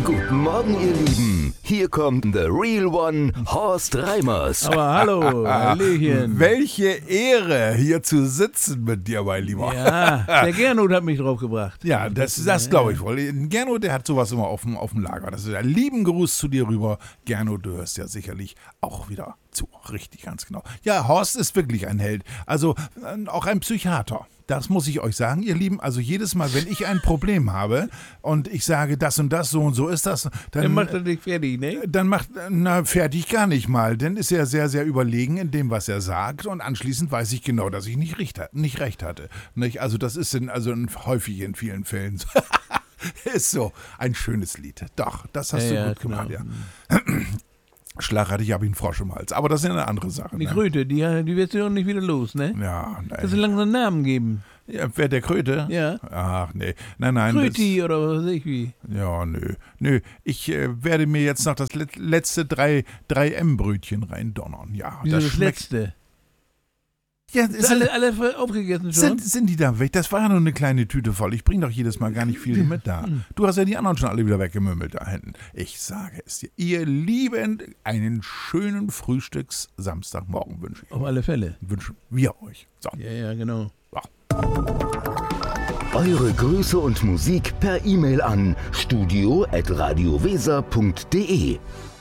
Guten Morgen, ihr Lieben. Hier kommt The Real One, Horst Reimers. Aber hallo, Hallöchen. Welche Ehre, hier zu sitzen mit dir, mein Lieber. Ja, der Gernot hat mich draufgebracht. Ja, das glaube ich wohl. Gernot, der hat sowas immer auf dem Lager. Das ist ein lieben Gruß zu dir rüber. Gernot, du hörst ja sicherlich auch wieder zu. Richtig, ganz genau. Ja, Horst ist wirklich ein Held. Also auch ein Psychiater. Das muss ich euch sagen, ihr Lieben. Also jedes Mal, wenn ich ein Problem habe und ich sage, das und das, so und so ist das, Dann macht er dich fertig, ne? Dann fertig gar nicht mal. Dann ist er sehr, sehr überlegen in dem, was er sagt. Und anschließend weiß ich genau, dass ich nicht recht hatte. Nicht? Also das ist häufig in vielen Fällen so. Ist so ein schönes Lied. Doch, das hast du gut gemacht, ja. Schlagartig habe ich einen Frosch im Hals. Aber das ist ja eine andere Sache. Die Kröte, die wirst du doch nicht wieder los, ne? Ja, nein. Kannst du langsam einen Namen geben? Ja, wer, der Kröte? Ja. Ach, nee. Nein. Kröti oder was weiß ich wie. Ja, nö. Ich werde mir jetzt noch das letzte 3M-Brötchen reindonnern. Ja, Wieso das letzte? Ja, alle aufgegessen schon? Sind die da weg? Das war ja nur eine kleine Tüte voll. Ich bringe doch jedes Mal gar nicht viel mit da. Du hast ja die anderen schon alle wieder weggemümmelt da hinten. Ich sage es dir. Ihr Lieben, einen schönen Frühstücks-Samstagmorgen wünsche ich. Auf alle Fälle. Wünschen wir euch. So. Ja, genau. So. Eure Grüße und Musik per E-Mail an studio@radioweser.de.